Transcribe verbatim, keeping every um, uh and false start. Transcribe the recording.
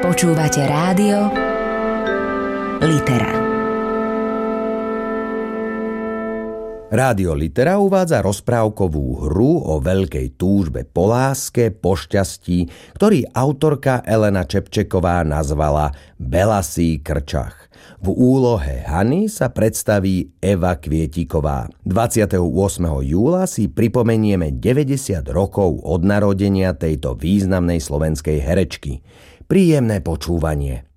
Počúvate rádio Litera. Rádio Litera uvádza rozprávkovú hru o veľkej túžbe po láske, po šťastí, ktorý autorka Elena Čepčeková nazvala Belasý krčach. V úlohe Hany sa predstaví Eva Kvietiková. dvadsiateho ôsmeho júla si pripomenieme deväťdesiat rokov od narodenia tejto významnej slovenskej herečky. Príjemné počúvanie.